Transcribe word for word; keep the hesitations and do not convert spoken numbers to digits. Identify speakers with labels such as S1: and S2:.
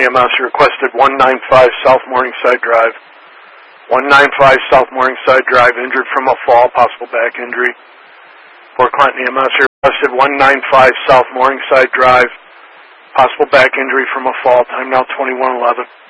S1: Clinton E M S, you requested one ninety-five South Morningside Drive. one ninety-five South Morningside Drive, injured from a fall, possible back injury. Port Clinton E M S, you requested one ninety-five South Morningside Drive, possible back injury from a fall, time now twenty-one eleven.